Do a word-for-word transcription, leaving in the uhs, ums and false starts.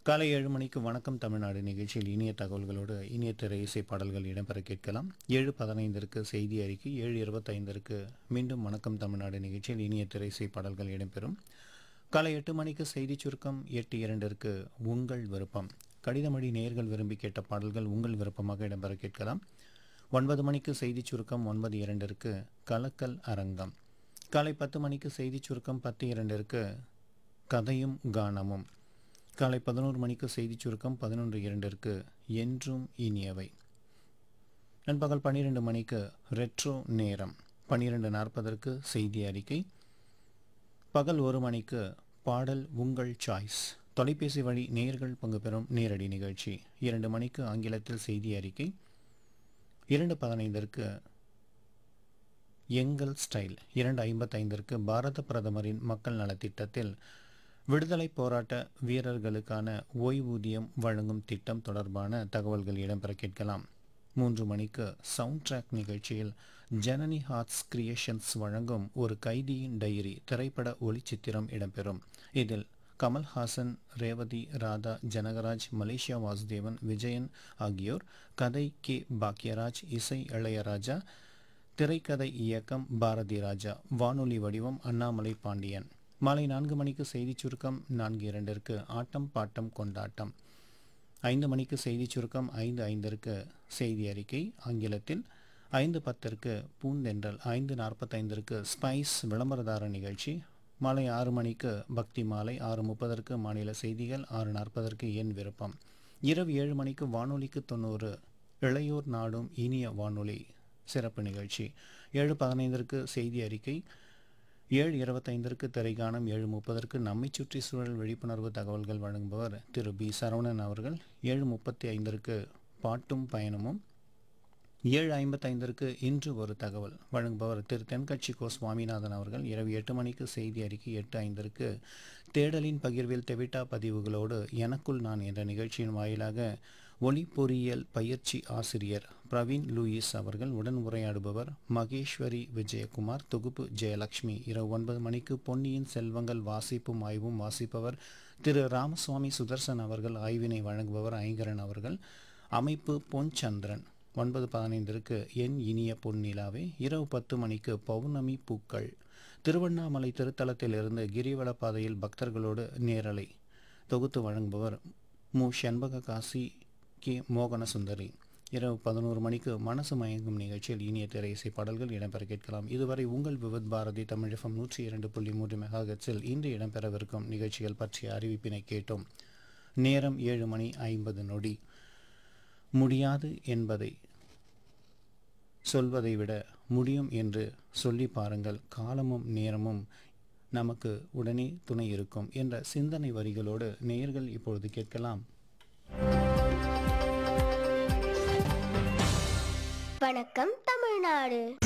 காலை ஏழு மணிக்கு வணக்கம் தமிழ்நாடு நிகழ்ச்சியில் இனிய தகவல்களோடு இனிய திரை இசை பாடல்கள் இடம்பெற கேட்கலாம். ஏழு பதினைந்திற்கு செய்தி அறிக்கை, ஏழு இருபத்தைந்திற்கு மீண்டும் வணக்கம் தமிழ்நாடு நிகழ்ச்சியில் இனிய திரை இசை பாடல்கள் இடம்பெறும். காலை எட்டு மணிக்கு செய்தி சுருக்கம், எட்டு இரண்டிற்கு உங்கள் விருப்பம், கடிதமொழி நேயர்கள் விரும்பி கேட்ட பாடல்கள் உங்கள் விருப்பமாக இடம்பெற கேட்கலாம். ஒன்பது மணிக்கு செய்தி சுருக்கம், ஒன்பது இரண்டிற்கு கலக்கல் அரங்கம். காலை பத்து மணிக்கு செய்தி சுருக்கம், பத்து இரண்டிற்கு கதையும் கானமும். காலை பதினோரு மணிக்கு செய்தி சுருக்கம், பதினொன்று இரண்டிற்கு என்றும் இனியவை. நண்பகல் பன்னிரெண்டு மணிக்கு ரெட்ரோ நேரம், பன்னிரெண்டு நாற்பதற்கு செய்தி அறிக்கை. பகல் ஒரு மணிக்கு பாடல் உங்கள் சாய்ஸ், தொலைபேசி வழி நேயர்கள் பங்கு பெறும் நேரடி நிகழ்ச்சி. இரண்டு மணிக்கு ஆங்கிலத்தில் செய்தி அறிக்கை. இரண்டு பதினைந்திற்கு எங்கள் ஸ்டைல். இரண்டு ஐம்பத்தைந்திற்கு பாரத பிரதமரின் மக்கள் நலத்திட்டத்தில் விடுதலை போராட்ட வீரர்களுக்கான ஓய்வூதியம் வழங்கும் திட்டம் தொடர்பான தகவல்கள் இடம்பெற கேட்கலாம். மூன்று மணிக்கு சவுண்ட் ட்ராக் நிகழ்ச்சியில் ஜனனி ஹார்ட்ஸ் கிரியேஷன்ஸ் வழங்கும் ஒரு கைதியின் டைரி திரைப்பட ஒளிச்சித்திரம் இடம்பெறும். இதில் கமல்ஹாசன், ரேவதி, ராதா, ஜனகராஜ், மலேசியா வாசுதேவன், விஜயன் ஆகியோர், கதை கே பாக்யராஜ், இசை இளையராஜா, திரைக்கதை இயக்கம் பாரதி ராஜா, வானொலி வடிவம் அண்ணாமலை பாண்டியன். மாலை நான்கு மணிக்கு செய்தி சுருக்கம், நான்கு இரண்டிற்கு ஆட்டம் பாட்டம் கொண்டாட்டம். ஐந்து மணிக்கு செய்தி சுருக்கம், ஐந்து ஐந்திற்கு செய்தி அறிக்கை ஆங்கிலத்தில். ஐந்து பத்திற்கு பூந்தென்றல், ஐந்து நாற்பத்தைந்திற்கு ஸ்பைஸ் விளம்பரதார நிகழ்ச்சி. மாலை ஆறு மணிக்கு பக்தி மாலை, ஆறு முப்பதற்கு மாநில செய்திகள், ஆறு நாற்பதற்கு என் விருப்பம். இரவு ஏழு மணிக்கு வானொலிக்கு தொண்ணூறு, இளையோர் நாடும் இனிய வானொலி சிறப்பு நிகழ்ச்சி. ஏழு பதினைந்திற்கு செய்தி அறிக்கை. ஏழு இருபத்தைந்திற்கு திரைகானம். ஏழு முப்பதற்கு நம்மை சுற்றி சூழல் விழிப்புணர்வு தகவல்கள் வழங்குபவர் திரு பி சரவணன் அவர்கள். ஏழு முப்பத்தி ஐந்திற்கு பாட்டும் பயணமும். ஏழு ஐம்பத்தைந்திற்கு இன்று ஒரு தகவல் வழங்குபவர் திரு தென்கட்சி கோ சுவாமிநாதன் அவர்கள். இரவு எட்டு மணிக்கு செய்தி அறிக்கை. எட்டு ஐந்திற்கு தேடலின் பகிர்வில் தெவிட்டா பதிவுகளோடு எனக்குள் நான் என்ற நிகழ்ச்சியின் வாயிலாக ஒளி பொறியியல் பயிற்சி ஆசிரியர் பிரவீன் லூயிஸ் அவர்கள். உடன் உரையாடுபவர் மகேஸ்வரி விஜயகுமார். தொகுப்பு ஜெயலட்சுமி. இரவு ஒன்பது மணிக்கு பொன்னியின் செல்வங்கள் வாசிப்பும் ஆய்வும், வாசிப்பவர் திரு ராமசுவாமி சுதர்சன் அவர்கள். ஆய்வினை வழங்குபவர் ஐங்கரன் அவர்கள். அமைப்பு பொன் சந்திரன். ஒன்பது பதினைந்திற்கு என் இனிய பொன்னிலாவே. இரவு பத்து மணிக்கு பௌர்ணமி பூக்கள், திருவண்ணாமலை திருத்தலத்திலிருந்து கிரிவல பாதையில் பக்தர்களோடு நேரலை. தொகுத்து வழங்குபவர் மு ஷண்பக காசி கே மோகனசுந்தரி. இரவு பதினோரு மணிக்கு மனசு மயங்கும் நிகழ்ச்சியில் இனிய திரை இசை பாடல்கள் இடம்பெற கேட்கலாம். இதுவரை உங்கள் விவித் பாரதி தமிழ் எஃப்எம் நூற்றி இரண்டு புள்ளி மூன்று மெகாஹெர்ட்ஸில் இன்று இடம்பெறவிருக்கும் நிகழ்ச்சிகள் பற்றிய அறிவிப்பினை கேட்டோம். நேரம் ஏழு மணி ஐம்பது நொடி. முடியாது என்பதை சொல்வதை விட முடியும் என்று சொல்லி பாருங்கள், காலமும் நேரமும் நமக்கு உடனே துணை இருக்கும் என்ற சிந்தனை வரிகளோடு நேயர்கள் இப்பொழுது கேட்கலாம். வணக்கம் தமிழ்நாடு.